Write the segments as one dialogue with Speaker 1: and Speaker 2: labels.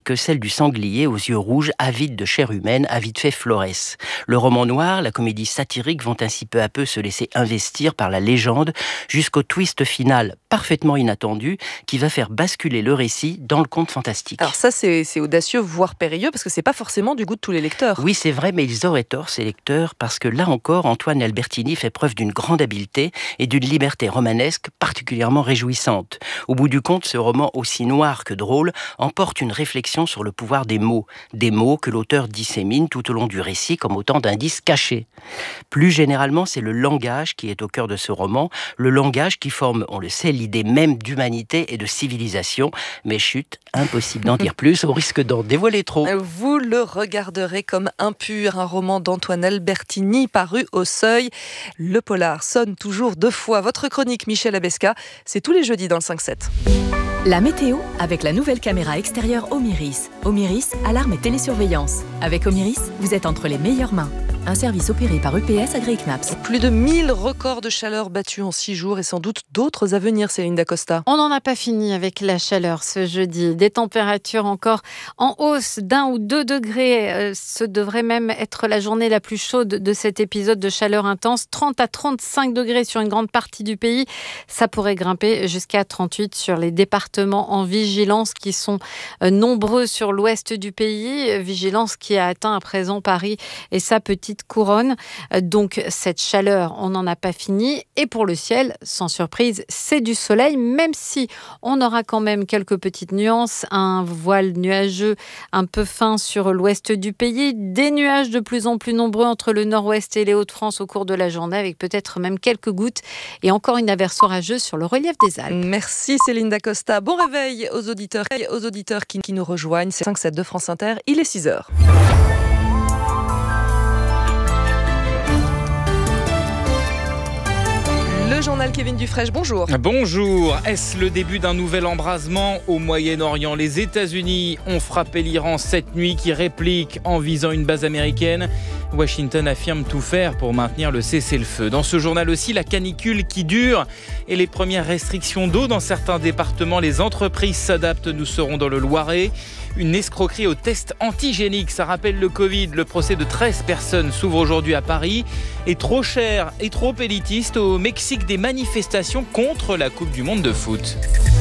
Speaker 1: que celle du sanglier aux yeux rouges, avide de chair humaine, a vite fait florès. Le roman noir, la comédie satirique vont ainsi peu à peu se laisser investir par la légende jusqu'au twist final parfaitement inattendu qui va faire basculer le récit dans le conte fantastique.
Speaker 2: Alors ça, c'est audacieux, voire périlleux, parce que c'est pas forcément du goût de tous les lecteurs.
Speaker 1: Oui, c'est vrai, mais ils auraient tort, ces lecteurs, parce que là encore, Antoine Albertini fait preuve d'une grande habileté et d'une liberté romanesque particulièrement réjouissante. Au bout du compte, ce roman, aussi noir que drôle, emporte une réflexion sur le pouvoir des mots que l'auteur dissémine tout au long du récit comme autant d'indices cachés. Plus généralement, c'est le langage qui est au cœur de ce roman, le langage qui forme, on le sait, l'idée même d'humanité et de civilisation. Mais chut, impossible d'en dire plus, au risque d'en dévoiler trop.
Speaker 2: Vous le regarderez comme impur, un roman d'Antoine Albertini paru au Seuil. Le polar sonne toujours deux fois. Votre chronique, Michel Abesca, c'est tous les jeudis dans le 5-7.
Speaker 3: La météo avec la nouvelle caméra extérieure Omiris. Omiris, alarme et télésurveillance. Avec Omiris, vous êtes entre les meilleures mains. Un service opéré par EPS Agri-Knaps.
Speaker 2: Plus de 1000 records de chaleur battus en 6 jours et sans doute d'autres à venir, Céline Dacosta.
Speaker 4: On n'en a pas fini avec la chaleur ce jeudi. Des températures encore en hausse d'1 ou 2 degrés. Ce devrait même être la journée la plus chaude de cet épisode de chaleur intense. 30 à 35 degrés sur une grande partie du pays. Ça pourrait grimper jusqu'à 38 sur les départements en vigilance qui sont nombreux sur l'ouest du pays. Vigilance qui a atteint à présent Paris et sa petite couronne. Donc cette chaleur, on n'en a pas fini. Et pour le ciel, sans surprise, c'est du soleil, même si on aura quand même quelques petites nuances. Un voile nuageux un peu fin sur l'ouest du pays. Des nuages de plus en plus nombreux entre le nord-ouest et les Hauts-de-France au cours de la journée, avec peut-être même quelques gouttes. Et encore une averse orageuse sur le relief des Alpes.
Speaker 2: Merci Céline Dacosta. Bon réveil aux auditeurs qui nous rejoignent. C'est 5-7 de France Inter. Il est 6h. Le journal Kevin Dufresne, bonjour.
Speaker 5: Bonjour. Est-ce le début d'un nouvel embrasement au Moyen-Orient ? Les États-Unis ont frappé l'Iran cette nuit qui réplique en visant une base américaine. Washington affirme tout faire pour maintenir le cessez-le-feu. Dans ce journal aussi, la canicule qui dure et les premières restrictions d'eau dans certains départements. Les entreprises s'adaptent, nous serons dans le Loiret. Une escroquerie au test antigénique, ça rappelle le Covid. Le procès de 13 personnes s'ouvre aujourd'hui à Paris. Et trop cher et trop élitiste au Mexique, des manifestations contre la Coupe du Monde de foot.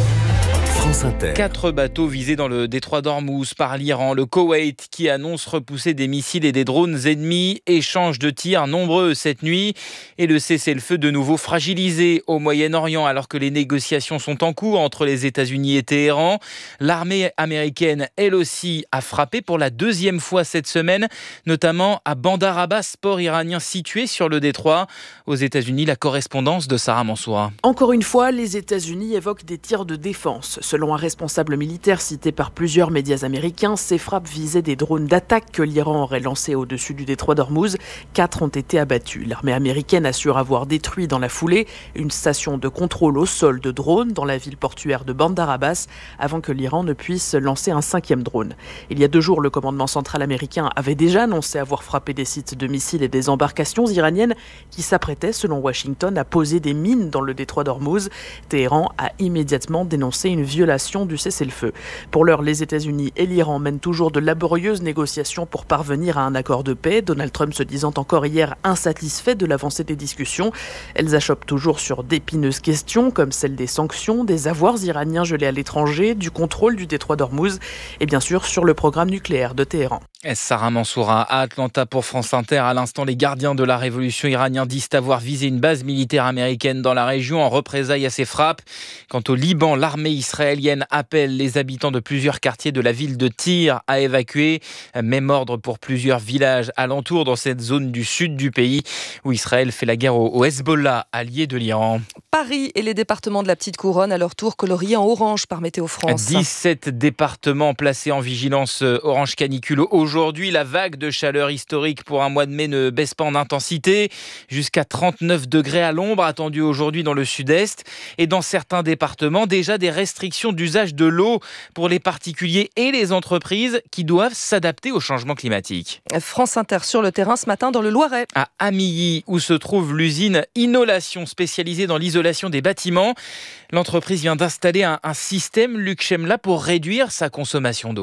Speaker 5: 4 bateaux visés dans le détroit d'Ormuz par l'Iran, le Koweït qui annonce repousser des missiles et des drones ennemis, échange de tirs nombreux cette nuit et le cessez-le-feu de nouveau fragilisé au Moyen-Orient alors que les négociations sont en cours entre les États-Unis et Téhéran. L'armée américaine, elle aussi, a frappé pour la 2e fois cette semaine, notamment à Bandar Abbas, port iranien situé sur le détroit. Aux États-Unis, la correspondance de Sarah Mansoura.
Speaker 6: Encore une fois, les États-Unis évoquent des tirs de défense. Selon un responsable militaire cité par plusieurs médias américains, ces frappes visaient des drones d'attaque que l'Iran aurait lancés au-dessus du détroit d'Ormuz. 4 ont été abattus. L'armée américaine assure avoir détruit dans la foulée une station de contrôle au sol de drones dans la ville portuaire de Bandar Abbas avant que l'Iran ne puisse lancer un 5e drone. Il y a 2 jours, le commandement central américain avait déjà annoncé avoir frappé des sites de missiles et des embarcations iraniennes qui s'apprêtaient, selon Washington, à poser des mines dans le détroit d'Ormuz. Téhéran a immédiatement dénoncé une violation du cessez-le-feu. Pour l'heure, les États-Unis et l'Iran mènent toujours de laborieuses négociations pour parvenir à un accord de paix. Donald Trump se disant encore hier insatisfait de l'avancée des discussions. Elles achoppent toujours sur d'épineuses questions comme celle des sanctions, des avoirs iraniens gelés à l'étranger, du contrôle du détroit d'Ormuz et bien sûr sur le programme nucléaire de Téhéran.
Speaker 5: Sarah Mansoura à Atlanta pour France Inter. À l'instant, les gardiens de la révolution iranienne disent avoir visé une base militaire américaine dans la région en représailles à ces frappes. Quant au Liban, l'armée israélienne appelle les habitants de plusieurs quartiers de la ville de Tyr à évacuer. Même ordre pour plusieurs villages alentours dans cette zone du sud du pays où Israël fait la guerre au Hezbollah, allié de l'Iran.
Speaker 2: Paris et les départements de la Petite Couronne à leur tour coloriés en orange par Météo France.
Speaker 5: 17 départements placés en vigilance orange canicule. Aujourd'hui, la vague de chaleur historique pour un mois de mai ne baisse pas en intensité. Jusqu'à 39 degrés à l'ombre attendus aujourd'hui dans le sud-est. Et dans certains départements, déjà des restrictions d'usage de l'eau pour les particuliers et les entreprises qui doivent s'adapter au changement climatique.
Speaker 2: France Inter sur le terrain ce matin dans le Loiret.
Speaker 5: À Amilly, où se trouve l'usine Inolation spécialisée dans l'isolation des bâtiments. L'entreprise vient d'installer un système, Luc Chemla, pour réduire sa consommation d'eau.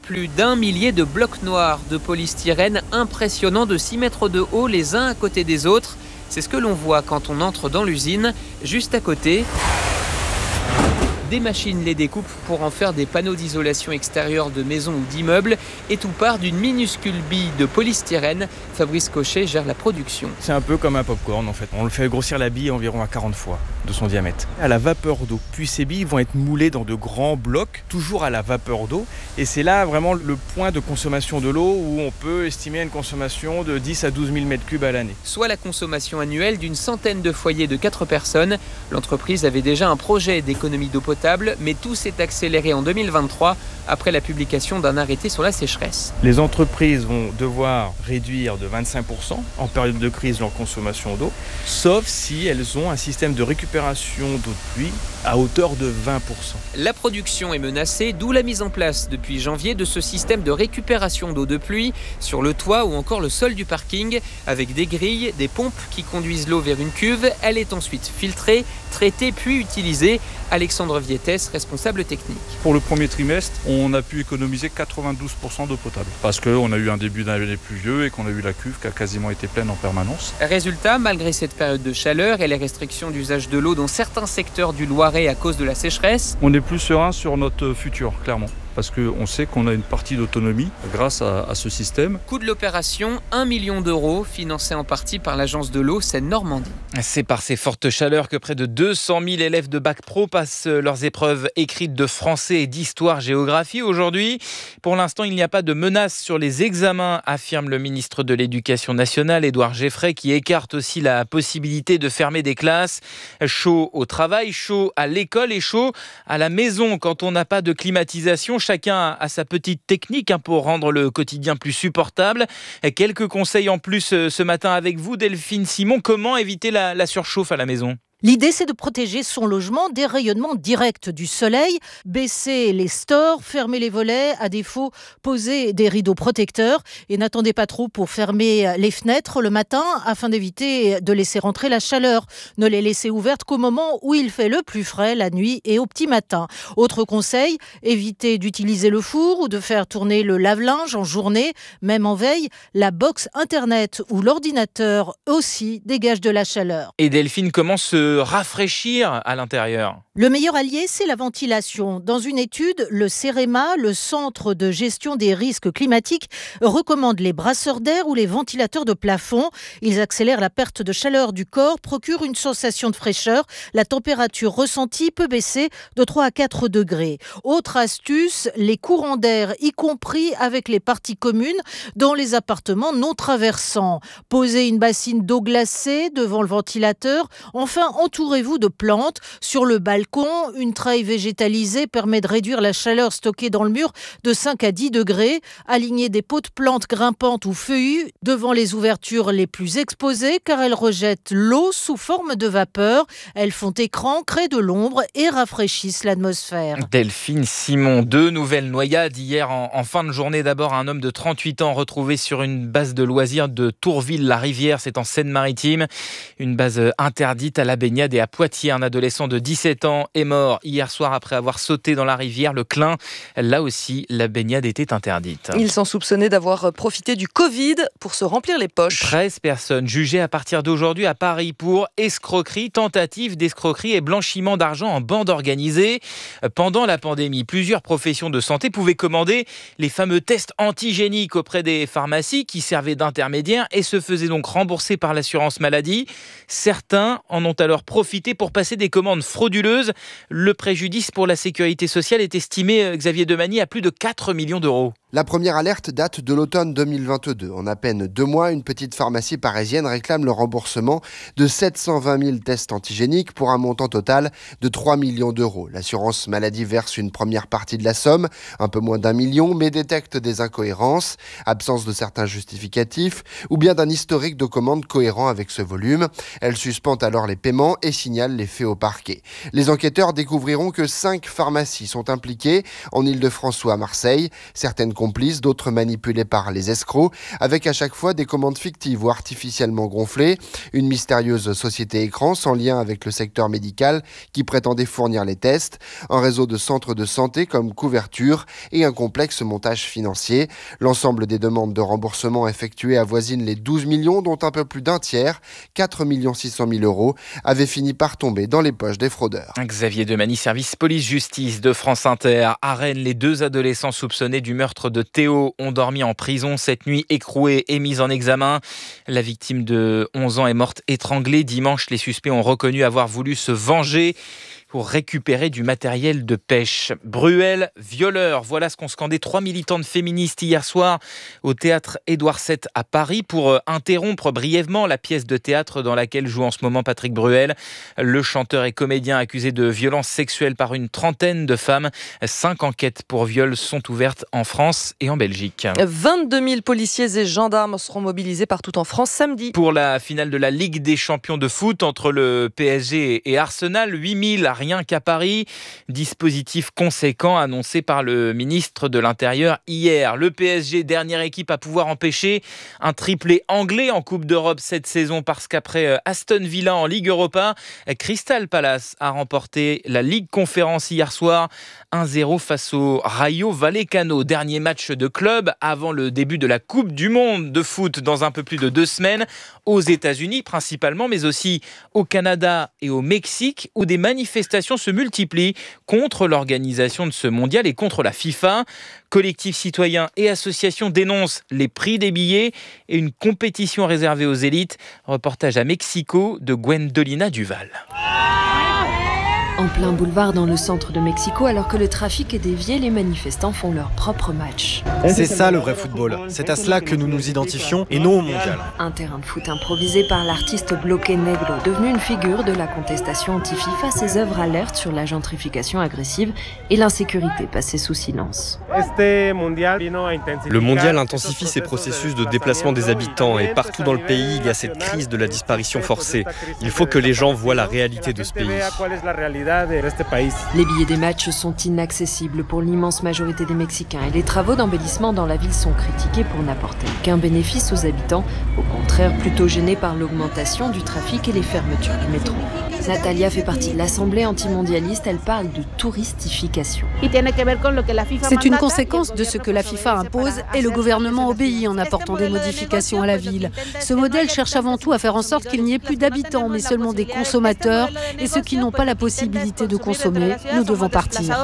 Speaker 7: Plus d'1 millier de blocs noirs de polystyrène impressionnants de 6 mètres de haut les uns à côté des autres. C'est ce que l'on voit quand on entre dans l'usine. Juste à côté, des machines les découpent pour en faire des panneaux d'isolation extérieure de maisons ou d'immeubles, et tout part d'une minuscule bille de polystyrène. Fabrice Cochet gère la production.
Speaker 8: C'est un peu comme un popcorn en fait. On le fait grossir la bille environ à 40 fois de son diamètre, à la vapeur d'eau. Puis ces billes vont être moulées dans de grands blocs, toujours à la vapeur d'eau. Et c'est là vraiment le point de consommation de l'eau où on peut estimer une consommation de 10 à 12 000 m3 à l'année.
Speaker 7: Soit la consommation annuelle d'une centaine de foyers de 4 personnes. L'entreprise avait déjà un projet d'économie d'eau potable, mais tout s'est accéléré en 2023 après la publication d'un arrêté sur la sécheresse.
Speaker 8: Les entreprises vont devoir réduire de 25% en période de crise leur consommation d'eau, sauf si elles ont un système de récupération d'eau de pluie à hauteur de 20%.
Speaker 7: La production est menacée, d'où la mise en place depuis janvier de ce système de récupération d'eau de pluie sur le toit ou encore le sol du parking, avec des grilles, des pompes qui conduisent l'eau vers une cuve. Elle est ensuite filtrée, traitée puis utilisée. Alexandre Viettès, responsable technique.
Speaker 9: Pour le premier trimestre, on a pu économiser 92% d'eau potable parce qu'on a eu un début d'année pluvieux et qu'on a eu la cuve qui a quasiment été pleine en permanence.
Speaker 7: Résultat, malgré cette période de chaleur et les restrictions d'usage de l'eau dans certains secteurs du Loiret à cause de la sécheresse,
Speaker 9: on est plus serein sur notre futur, clairement. Parce qu'on sait qu'on a une partie d'autonomie grâce à ce système.
Speaker 7: Coût de l'opération, 1 million d'euros, financé en partie par l'agence de l'eau Seine-Normandie.
Speaker 5: C'est par ces fortes chaleurs que près de 200 000 élèves de Bac Pro passent leurs épreuves écrites de français et d'histoire-géographie aujourd'hui. Pour l'instant, il n'y a pas de menace sur les examens, affirme le ministre de l'Éducation nationale, Édouard Geffray, qui écarte aussi la possibilité de fermer des classes. Chaud au travail, chaud à l'école et chaud à la maison quand on n'a pas de climatisation. Chacun a sa petite technique pour rendre le quotidien plus supportable. Quelques conseils en plus ce matin avec vous, Delphine Simon. Comment éviter la surchauffe à la maison ?
Speaker 10: L'idée, c'est de protéger son logement des rayonnements directs du soleil, baisser les stores, fermer les volets, à défaut, poser des rideaux protecteurs et n'attendez pas trop pour fermer les fenêtres le matin afin d'éviter de laisser rentrer la chaleur. Ne les laissez ouvertes qu'au moment où il fait le plus frais, la nuit et au petit matin. Autre conseil, évitez d'utiliser le four ou de faire tourner le lave-linge en journée, même en veille. La box internet ou l'ordinateur aussi dégagent de la chaleur.
Speaker 5: Et Delphine, comment se rafraîchir à l'intérieur ?
Speaker 10: Le meilleur allié, c'est la ventilation. Dans une étude, le CEREMA, le Centre de gestion des risques climatiques, recommande les brasseurs d'air ou les ventilateurs de plafond. Ils accélèrent la perte de chaleur du corps, procurent une sensation de fraîcheur. La température ressentie peut baisser de 3 à 4 degrés. Autre astuce, les courants d'air, y compris avec les parties communes dans les appartements non traversants. Posez une bassine d'eau glacée devant le ventilateur. Enfin, entourez-vous de plantes. Sur le balcon, une treille végétalisée permet de réduire la chaleur stockée dans le mur de 5 à 10 degrés. Alignez des pots de plantes grimpantes ou feuillues devant les ouvertures les plus exposées car elles rejettent l'eau sous forme de vapeur. Elles font écran, créent de l'ombre et rafraîchissent l'atmosphère.
Speaker 5: Delphine Simon, 2 nouvelles noyades hier en fin de journée. D'abord, un homme de 38 ans retrouvé sur une base de loisirs de Tourville-la-Rivière, c'est en Seine-Maritime. Une base interdite à la baignade, et à Poitiers, un adolescent de 17 ans est mort hier soir après avoir sauté dans la rivière, le Clin. Là aussi, la baignade était interdite.
Speaker 2: Ils sont soupçonnés d'avoir profité du Covid pour se remplir les poches.
Speaker 5: 13 personnes jugées à partir d'aujourd'hui à Paris pour escroquerie, tentative d'escroquerie et blanchiment d'argent en bande organisée. Pendant la pandémie, plusieurs professions de santé pouvaient commander les fameux tests antigéniques auprès des pharmacies qui servaient d'intermédiaires et se faisaient donc rembourser par l'assurance maladie. Certains en ont alors profité pour passer des commandes frauduleuses. Le préjudice pour la sécurité sociale est estimé, Xavier Demagny, à plus de 4 millions d'euros.
Speaker 11: La première alerte date de l'automne 2022. En à peine 2 mois, une petite pharmacie parisienne réclame le remboursement de 720 000 tests antigéniques pour un montant total de 3 millions d'euros. L'assurance maladie verse une première partie de la somme, un peu moins d'1 million, mais détecte des incohérences, absence de certains justificatifs ou bien d'un historique de commandes cohérent avec ce volume. Elle suspend alors les paiements et signale les faits au parquet. Les enquêteurs découvriront que 5 pharmacies sont impliquées en Île-de-France ou à Marseille. Certaines complices, d'autres manipulés par les escrocs, avec à chaque fois des commandes fictives ou artificiellement gonflées, une mystérieuse société écran sans lien avec le secteur médical qui prétendait fournir les tests, un réseau de centres de santé comme couverture et un complexe montage financier. L'ensemble des demandes de remboursement effectuées avoisine les 12 millions, dont un peu plus d'un tiers, 4 600 000 euros, avaient fini par tomber dans les poches des fraudeurs.
Speaker 5: Xavier Demany, service police-justice de France Inter. À Rennes, les 2 adolescents soupçonnés du meurtre de Théo ont dormi en prison cette nuit, écroués et mis en examen. La victime de 11 ans est morte étranglée. Dimanche, les suspects ont reconnu avoir voulu se venger pour récupérer du matériel de pêche. Bruel, violeur, voilà ce qu'ont scandé 3 militantes féministes hier soir au théâtre Édouard VII à Paris pour interrompre brièvement la pièce de théâtre dans laquelle joue en ce moment Patrick Bruel. Le chanteur et comédien accusé de violences sexuelles par une trentaine de femmes. 5 enquêtes pour viol sont ouvertes en France et en Belgique.
Speaker 2: 22 000 policiers et gendarmes seront mobilisés partout en France samedi.
Speaker 5: Pour la finale de la Ligue des champions de foot entre le PSG et Arsenal, 8 000 rien qu'à Paris. Dispositif conséquent annoncé par le ministre de l'Intérieur hier. Le PSG, dernière équipe à pouvoir empêcher un triplé anglais en Coupe d'Europe cette saison parce qu'après Aston Villa en Ligue Europa, Crystal Palace a remporté la Ligue Conférence hier soir 1-0 face au Rayo Vallecano. Dernier match de club avant le début de la Coupe du Monde de foot dans un peu plus de 2 semaines aux États-Unis principalement, mais aussi au Canada et au Mexique où des manifestations se multiplient contre l'organisation de ce mondial et contre la FIFA. Collectifs citoyens et associations dénoncent les prix des billets et une compétition réservée aux élites. Reportage à Mexico de Gwendolina Duval.
Speaker 12: En plein boulevard dans le centre de Mexico, alors que le trafic est dévié, les manifestants font leur propre match.
Speaker 13: C'est ça le vrai football. C'est à cela que nous nous identifions et non au mondial.
Speaker 12: Un terrain de foot improvisé par l'artiste Bloque Negro, devenu une figure de la contestation anti-FIFA. Ses œuvres alertent sur la gentrification agressive et l'insécurité passée sous silence.
Speaker 13: Le mondial intensifie ces processus de déplacement des habitants et partout dans le pays, il y a cette crise de la disparition forcée. Il faut que les gens voient la réalité de ce pays.
Speaker 12: Les billets des matchs sont inaccessibles pour l'immense majorité des Mexicains et les travaux d'embellissement dans la ville sont critiqués pour n'apporter aucun bénéfice aux habitants, au contraire plutôt gênés par l'augmentation du trafic et les fermetures du métro. Natalia fait partie de l'Assemblée antimondialiste, elle parle de touristification.
Speaker 14: C'est une conséquence de ce que la FIFA impose et le gouvernement obéit en apportant des modifications à la ville. Ce modèle cherche avant tout à faire en sorte qu'il n'y ait plus d'habitants, mais seulement des consommateurs et ceux qui n'ont pas la possibilité de consommer, nous devons partir.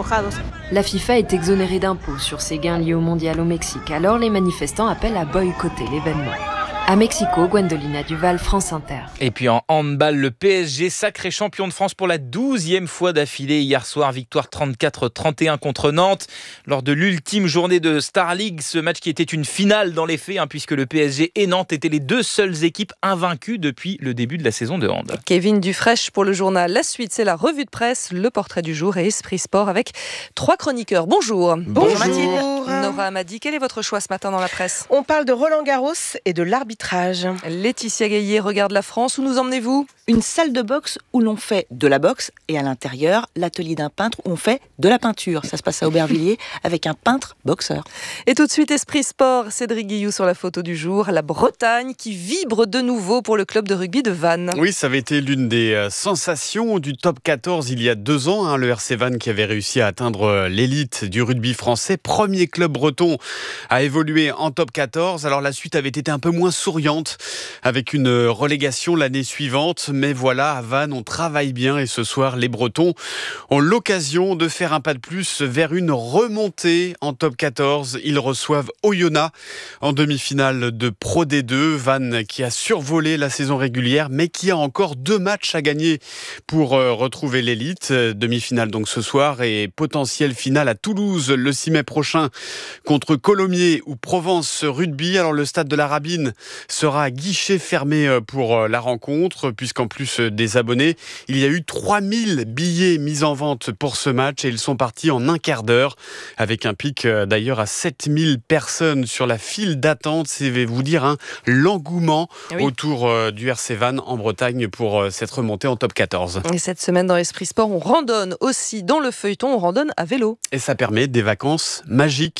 Speaker 12: La FIFA est exonérée d'impôts sur ses gains liés au mondial au Mexique, alors les manifestants appellent à boycotter l'événement. À Mexico, Gwendolina Duval, France Inter.
Speaker 5: Et puis en handball, le PSG, sacré champion de France pour la 12e fois d'affilée. Hier soir, victoire 34-31 contre Nantes. Lors de l'ultime journée de Star League, ce match qui était une finale dans les faits, puisque le PSG et Nantes étaient les 2 seules équipes invaincues depuis le début de la saison de hand.
Speaker 2: Kevin Dufraîche pour le journal. La suite, c'est la revue de presse, le portrait du jour et Esprit Sport avec 3 chroniqueurs. Bonjour.
Speaker 15: Bonjour Mathilde.
Speaker 2: Nora Amadi, quel est votre choix ce matin dans la presse ?
Speaker 15: On parle de Roland Garros et de l'arbitrage.
Speaker 2: Laetitia Gaillet regarde la France. Où nous emmenez-vous ?
Speaker 16: Une salle de boxe où l'on fait de la boxe et à l'intérieur, l'atelier d'un peintre où on fait de la peinture. Ça se passe à Aubervilliers avec un peintre boxeur.
Speaker 2: Et tout de suite, Esprit Sport, Cédric Guillou sur la photo du jour. La Bretagne qui vibre de nouveau pour le club de rugby de Vannes.
Speaker 17: Oui, ça avait été l'une des sensations du top 14 il y a 2 ans. Le RC Vannes qui avait réussi à atteindre l'élite du rugby français. Premier club breton à évoluer en top 14. Alors la suite avait été un peu moins souriante avec une relégation l'année suivante. Mais voilà, à Vannes, on travaille bien et ce soir, les Bretons ont l'occasion de faire un pas de plus vers une remontée en top 14. Ils reçoivent Oyonnax en demi-finale de Pro D2. Vannes qui a survolé la saison régulière mais qui a encore 2 matchs à gagner pour retrouver l'élite. Demi-finale donc ce soir et potentielle finale à Toulouse le 6 mai prochain contre Colomiers ou Provence Rugby. Alors le stade de la Rabine sera à guichet fermé pour la rencontre puisqu'en plus des abonnés, il y a eu 3000 billets mis en vente pour ce match et ils sont partis en un quart d'heure avec un pic d'ailleurs à 7000 personnes sur la file d'attente. C'est vous dire l'engouement autour du RC Vannes en Bretagne pour cette remontée en top 14.
Speaker 2: Et cette semaine dans Esprit Sport, on randonne aussi dans le feuilleton, on randonne à vélo.
Speaker 17: Et ça permet des vacances magiques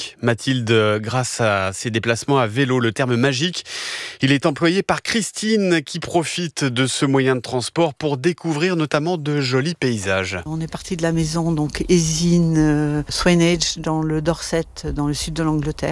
Speaker 17: magique, Mathilde, grâce à ses déplacements à vélo. Le terme magique, il est employé par Christine qui profite de ce moyen de transport pour découvrir notamment de jolis paysages.
Speaker 18: On est parti de la maison, donc Eysines, Swanage, dans le Dorset, dans le sud de l'Angleterre.